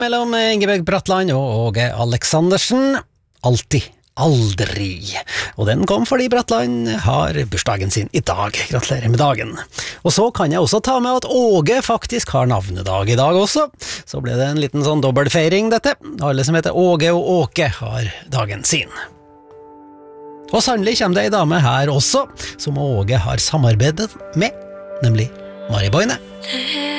mellom Ingebjørg Bratland og Åge Aleksandersen. Alltid, aldri. Og den kom fordi Bratland har bursdagen sin i dag. Gratulerer med dagen. Og så kan jeg også ta med at Åge faktisk har navnedag i dag også. Så ble det en liten sånn dobbeltfeiring dette. Alle som heter Åge og Åke har dagen sin. Og sannelig kommer det en dame her også, som Åge har samarbeidet med, nemlig Mari Boine.